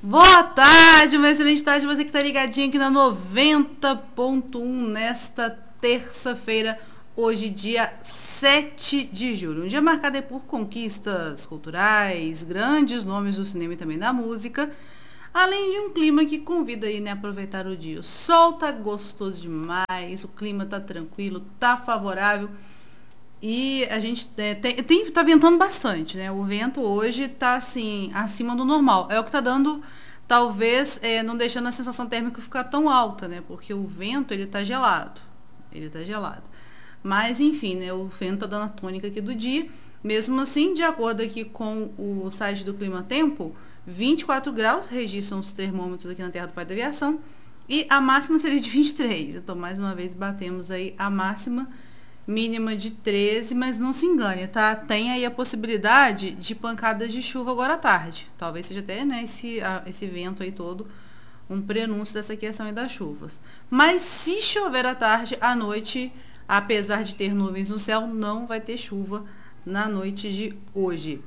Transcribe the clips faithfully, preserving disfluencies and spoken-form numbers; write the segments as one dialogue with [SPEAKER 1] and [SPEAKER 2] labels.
[SPEAKER 1] Boa tarde, uma excelente tarde, você que está ligadinho aqui na noventa ponto um nesta terça-feira, hoje dia sete de julho. Um dia marcado aí por conquistas culturais, grandes nomes do cinema e também da música, além de um clima que convida aí, né, a aproveitar o dia. O sol tá gostoso demais, o clima tá tranquilo, tá favorável. E a gente é, tem, tem, tá ventando bastante, né? O vento hoje tá assim, acima do normal. É o que tá dando, talvez, é, não deixando a sensação térmica ficar tão alta, né? Porque o vento, ele tá gelado. Ele tá gelado. Mas, enfim, né? O vento tá dando a tônica aqui do dia. Mesmo assim, de acordo aqui com o site do Clima Tempo, vinte e quatro graus registram os termômetros aqui na Terra do Pai da Aviação. E a máxima seria de vinte e três. Então, mais uma vez, batemos aí a máxima mínima de treze, mas não se engane, tá? Tem aí a possibilidade de pancadas de chuva agora à tarde. Talvez seja até, né, esse, a, esse vento aí todo um prenúncio dessa questão aí das chuvas. Mas se chover à tarde, à noite, apesar de ter nuvens no céu, não vai ter chuva na noite de hoje.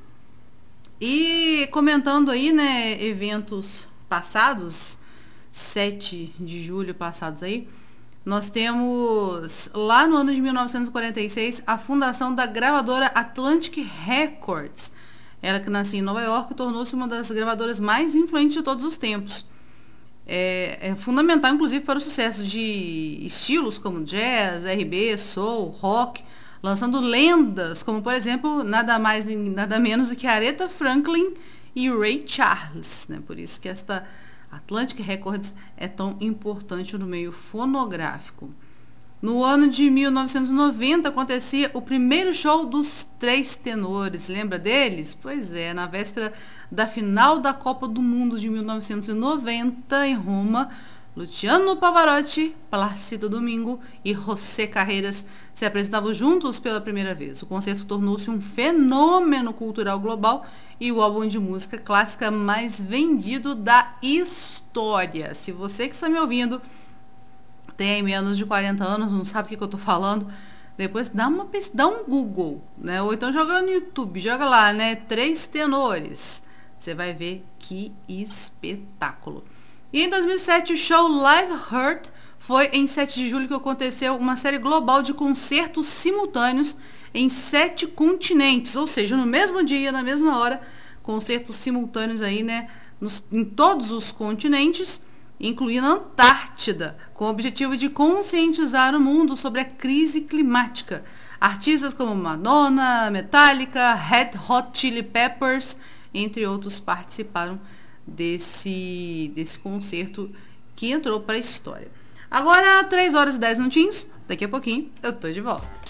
[SPEAKER 1] E comentando aí, né, eventos passados, sete de julho passados aí, nós temos, lá no ano de mil novecentos e quarenta e seis, a fundação da gravadora Atlantic Records. Ela que nasceu em Nova York tornou-se uma das gravadoras mais influentes de todos os tempos. É, é fundamental, inclusive, para o sucesso de estilos como jazz, R B, soul, rock, lançando lendas como, por exemplo, nada mais e nada menos do que Aretha Franklin e Ray Charles, né? Por isso que esta Atlantic Records é tão importante no meio fonográfico. No ano de mil novecentos e noventa acontecia o primeiro show dos Três Tenores. Lembra deles? Pois é, na véspera da final da Copa do Mundo de mil novecentos e noventa em Roma, Luciano Pavarotti, Plácido Domingo e José Carreras se apresentavam juntos pela primeira vez. O concerto tornou-se um fenômeno cultural global e o álbum de música clássica mais vendido da história. Se você que está me ouvindo tem menos de quarenta anos, não sabe o que, que eu estou falando, depois dá, uma, dá um Google, né? Ou então joga no YouTube, joga lá, né? Três Tenores. Você vai ver que espetáculo. E em dois mil e sete, o show Live Earth foi em sete de julho que aconteceu uma série global de concertos simultâneos em sete continentes, ou seja, no mesmo dia, na mesma hora, concertos simultâneos aí, né, nos, em todos os continentes, incluindo a Antártida, com o objetivo de conscientizar o mundo sobre a crise climática. Artistas como Madonna, Metallica, Red Hot Chili Peppers, entre outros, participaram desse, desse concerto que entrou para a história. Agora, três horas e dez minutinhos, daqui a pouquinho eu tô de volta.